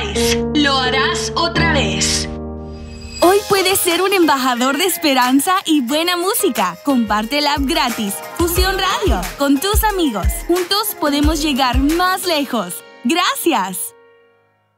harás. Lo harás otra vez. Hoy puedes ser un embajador de esperanza y buena música. Comparte la app gratis, Fusión Radio, con tus amigos. Juntos podemos llegar más lejos. ¡Gracias!